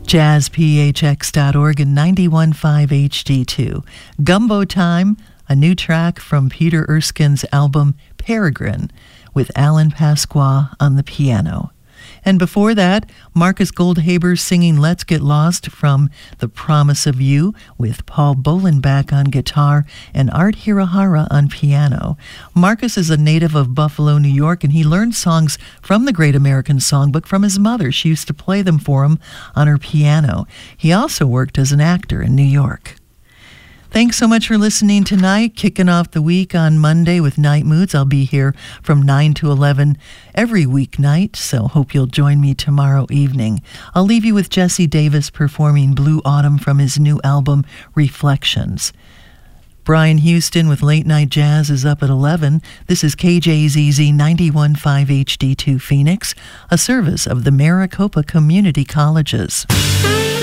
jazzphx.org and 91.5 HD2. Gumbo Time, a new track from Peter Erskine's album Peregrine, with Alan Pasqua on the piano. And before that, Marcus Goldhaber singing Let's Get Lost from The Promise of You, with Paul Bolenbach on guitar and Art Hirahara on piano. Marcus is a native of Buffalo, New York, and he learned songs from the Great American Songbook from his mother. She used to play them for him on her piano. He also worked as an actor in New York. Thanks so much for listening tonight. Kicking off the week on Monday with Night Moods. I'll be here from 9 to 11 every weeknight, so hope you'll join me tomorrow evening. I'll leave you with Jesse Davis performing Blue Autumn from his new album, Reflections. Brian Houston with Late Night Jazz is up at 11. This is KJZZ 91.5 HD2 Phoenix, a service of the Maricopa Community Colleges.